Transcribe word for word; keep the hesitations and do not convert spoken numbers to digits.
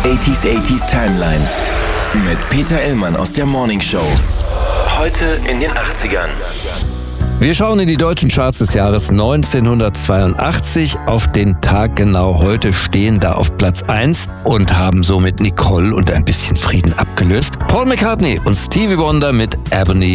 achtziger achtziger Timeline mit Peter Illmann aus der Morning Show. Heute in den achtzigern. Wir schauen in die deutschen Charts des Jahres neunzehnhundertzweiundachtzig. Auf den Tag genau heute stehen da auf Platz eins und haben somit Nicole und ein bisschen Frieden abgelöst. Paul McCartney und Stevie Wonder mit Ebony